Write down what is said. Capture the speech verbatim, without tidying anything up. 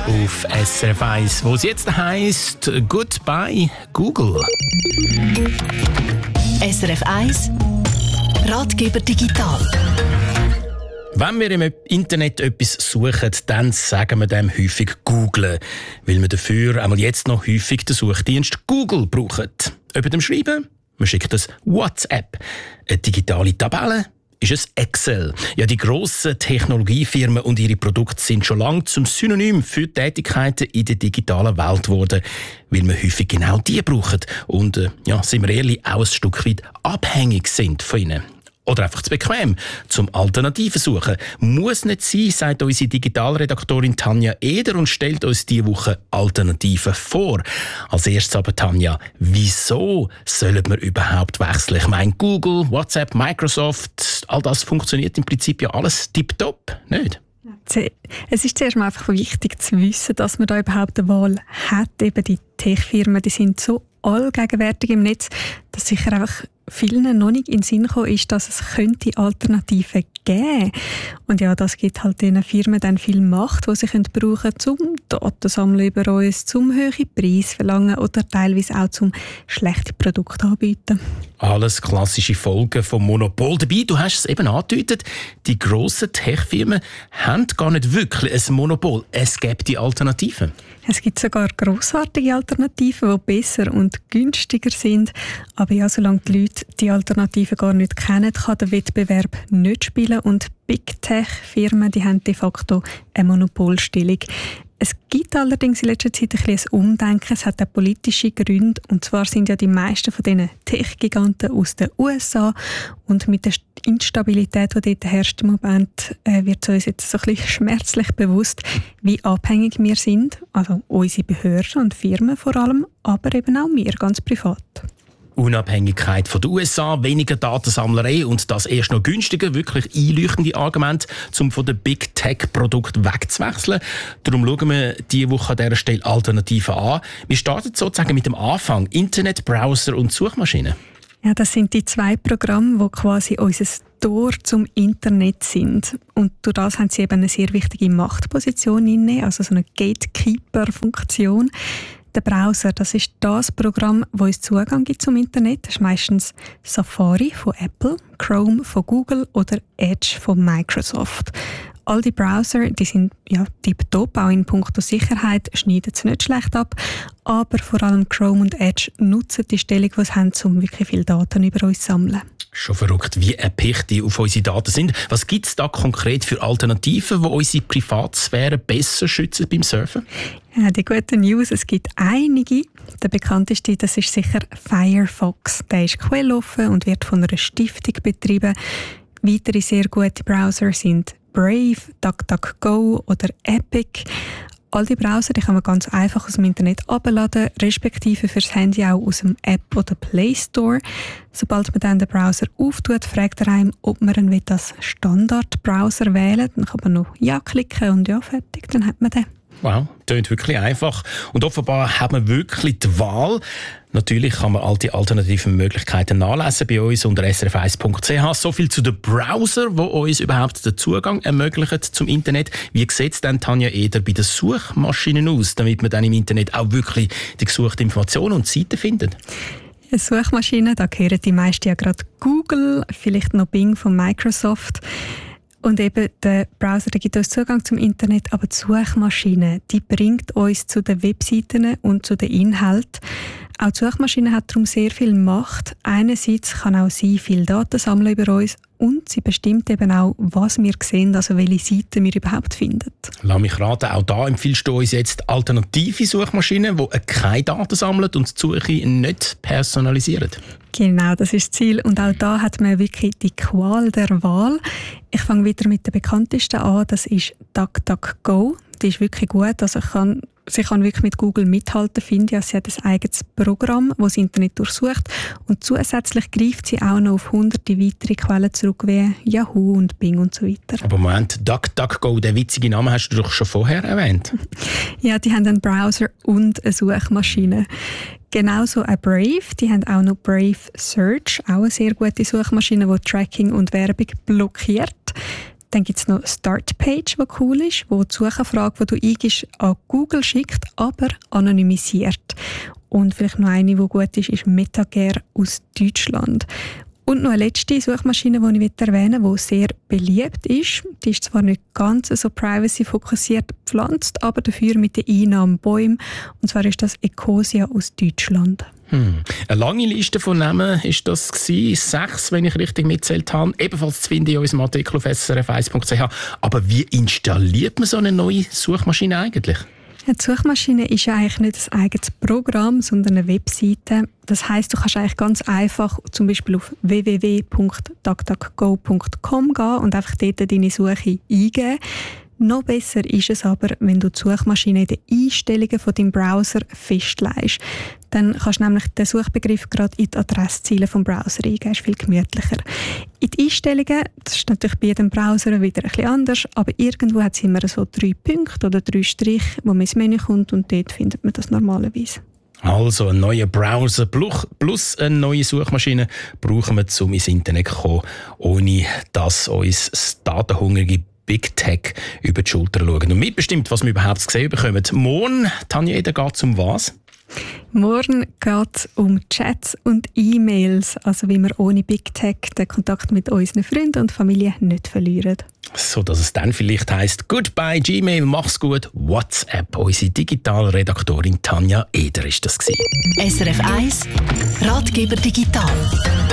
auf S R F eins, wo es jetzt heisst Goodbye Google. S R F eins Ratgeber digital. Wenn wir im Internet etwas suchen, dann sagen wir dem häufig googlen, weil wir dafür einmal jetzt noch häufig den Suchdienst Google brauchen. Ob mit dem Schreiben, man schickt das WhatsApp, eine digitale Tabelle, ist es Excel. Ja, die grossen Technologiefirmen und ihre Produkte sind schon lange zum Synonym für Tätigkeiten in der digitalen Welt geworden, weil wir häufig genau die brauchen und, äh, ja, sind wir ehrlich, auch ein Stück weit abhängig sind von ihnen. Oder einfach zu bequem, zum Alternativen suchen. Muss nicht sein, sagt unsere Digitalredaktorin Tanja Eder und stellt uns diese Woche Alternativen vor. Als erstes aber, Tanja, wieso sollen wir überhaupt wechseln? Ich meine, Google, WhatsApp, Microsoft, all das funktioniert im Prinzip ja alles tipptopp, nicht? Es ist zuerst mal einfach wichtig zu wissen, dass man da überhaupt eine Wahl hat. Eben die Tech-Firmen, die sind so allgegenwärtig im Netz, dass sicher einfach vielen noch nicht in den Sinn gekommen ist, dass es könnte Alternativen geben. Und ja, das gibt halt diesen Firmen dann viel Macht, die sie können brauchen zum Daten sammeln über uns, zum höheren Preis verlangen oder teilweise auch zum schlechte Produkte anbieten. Alles klassische Folgen vom Monopol. Dabei, du hast es eben angedeutet, die grossen Tech-Firmen haben gar nicht wirklich ein Monopol. Es gibt die Alternativen. Es gibt sogar grossartige Alternativen, die besser und günstiger sind. Aber ja, solange die Leute die Alternativen gar nicht kennen, kann der Wettbewerb nicht spielen. Und Big Tech-Firmen, die haben de facto eine Monopolstellung. Es gibt allerdings in letzter Zeit ein bisschen ein Umdenken. Es hat auch politische Gründe. Und zwar sind ja die meisten von diesen Tech-Giganten aus den U S A. Und mit der Instabilität, die dort herrscht im Moment, äh, wird uns jetzt so ein bisschen schmerzlich bewusst, wie abhängig wir sind. Also unsere Behörden und Firmen vor allem, aber eben auch wir ganz privat. Unabhängigkeit von den U S A, weniger Datensammlerei und das erst noch günstiger, wirklich einleuchtende Argument, um von den Big Tech-Produkten wegzuwechseln. Darum schauen wir diese Woche an dieser Stelle Alternativen an. Wir starten sozusagen mit dem Anfang. Internet, Browser und Suchmaschinen. Ja, das sind die zwei Programme, die quasi unser Tor zum Internet sind. Und durch das haben sie eben eine sehr wichtige Machtposition inne, also so eine Gatekeeper-Funktion. Der Browser, das ist das Programm, das uns Zugang gibt zum Internet. Das ist meistens Safari von Apple, Chrome von Google oder Edge von Microsoft. All die Browser, die sind ja tipptopp, auch in puncto Sicherheit schneiden sie nicht schlecht ab. Aber vor allem Chrome und Edge nutzen die Stellung, die sie haben, um wirklich viele Daten über uns zu sammeln. Schon verrückt, wie erpicht die auf unsere Daten sind. Was gibt es da konkret für Alternativen, die unsere Privatsphäre besser schützen beim Surfen? Ja, die gute News, es gibt einige. Der bekannteste, das ist sicher Firefox. Der ist quelloffen und wird von einer Stiftung betrieben. Weitere sehr gute Browser sind Brave, DuckDuckGo oder Epic. All die Browser, die kann man ganz einfach aus dem Internet abladen, respektive fürs Handy auch aus dem App oder Play Store. Sobald man dann den Browser auftut, fragt er einem, ob man ihn als Standard-Browser wählen. Dann kann man noch Ja klicken und ja, fertig, dann hat man den. Wow, klingt wirklich einfach. Und offenbar hat man wirklich die Wahl. Natürlich kann man all die alternativen Möglichkeiten nachlesen bei uns unter s r f eins punkt c h. So viel zu den Browser, die uns überhaupt den Zugang ermöglichen zum Internet. Wie sieht es denn, Tanja Eder, bei den Suchmaschinen aus, damit man dann im Internet auch wirklich die gesuchten Informationen und Seiten findet? Suchmaschinen, da gehören die meisten ja gerade Google, vielleicht noch Bing von Microsoft. Und eben der Browser, der gibt uns Zugang zum Internet, aber die Suchmaschine, die bringt uns zu den Webseiten und zu den Inhalten. Auch die Suchmaschine hat darum sehr viel Macht. Einerseits kann auch sie viel Daten sammeln über uns und sie bestimmt eben auch, was wir sehen, also welche Seiten wir überhaupt finden. Lass mich raten, auch da empfiehlst du uns jetzt alternative Suchmaschinen, die keine Daten sammeln und die Suche nicht personalisieren. Genau, das ist das Ziel. Und auch da hat man wirklich die Qual der Wahl. Ich fange wieder mit der bekanntesten an, das ist DuckDuckGo. Die ist wirklich gut, also ich kann Sie kann wirklich mit Google mithalten, finde ich. Sie hat ein eigenes Programm, das das Internet durchsucht. Und zusätzlich greift sie auch noch auf hunderte weitere Quellen zurück, wie Yahoo und Bing und so weiter. Aber Moment, DuckDuckGo, den witzigen Namen hast du doch schon vorher erwähnt. Ja, die haben einen Browser und eine Suchmaschine. Genauso auch Brave, die haben auch noch Brave Search, auch eine sehr gute Suchmaschine, die Tracking und Werbung blockiert. Dann gibt es noch Startpage, die cool ist, wo die Suchanfrage, die du eingibst, an Google schickt, aber anonymisiert. Und vielleicht noch eine, die gut ist, ist Metagare aus Deutschland. Und noch eine letzte Suchmaschine, die ich erwähnen will, die sehr beliebt ist. Die ist zwar nicht ganz so privacy-fokussiert gepflanzt, aber dafür mit den Einnahmen Bäumen. Und zwar ist das Ecosia aus Deutschland. Hm. Eine lange Liste von Namen war das gewesen. Sechs, wenn ich richtig mitzählt habe. Ebenfalls zu finden in unserem Artikel auf s r f eins punkt c h. Aber wie installiert man so eine neue Suchmaschine eigentlich? Die Suchmaschine ist ja eigentlich nicht ein eigenes Programm, sondern eine Webseite. Das heisst, du kannst eigentlich ganz einfach zum Beispiel auf w w w punkt duckduckgo punkt com gehen und einfach dort deine Suche eingeben. Noch besser ist es aber, wenn du die Suchmaschine in den Einstellungen von deinem Browser festlegst. Dann kannst du nämlich den Suchbegriff gerade in die Adressziele vom Browser eingeben. Das ist viel gemütlicher. In die Einstellungen, das ist natürlich bei jedem Browser wieder ein bisschen anders, aber irgendwo hat es immer so drei Punkte oder drei Striche, wo man ins Menü kommt und dort findet man das normalerweise. Also ein neuer Browser plus eine neue Suchmaschine brauchen wir, um ins Internet zu kommen, ohne dass uns das datenhungrige Big Tech über die Schulter schauen und mitbestimmt, was wir überhaupt zu sehen bekommen. Morgen, Tanja, da geht es um was? Morgen geht es um Chats und E-Mails, also wie wir ohne Big Tech den Kontakt mit unseren Freunden und Familie nicht verlieren. So dass es dann vielleicht heisst, Goodbye Gmail, mach's gut, WhatsApp. Unsere Digitalredaktorin Tanja Eder ist das gewesen. S R F eins Ratgeber Digital.